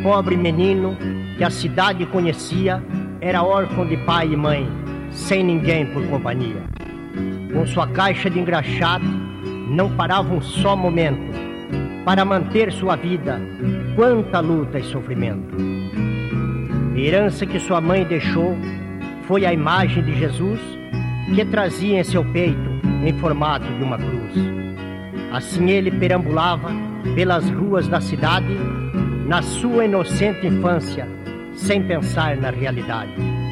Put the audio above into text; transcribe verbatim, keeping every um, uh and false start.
pobre menino que a cidade conhecia era órfão de pai e mãe, sem ninguém por companhia. Com sua caixa de engraxate, não parava um só momento para manter sua vida. Quanta luta e sofrimento! A herança que sua mãe deixou foi a imagem de Jesus que trazia em seu peito em formato de uma cruz. Assim ele perambulava pelas ruas da cidade na sua inocente infância, sem pensar na realidade.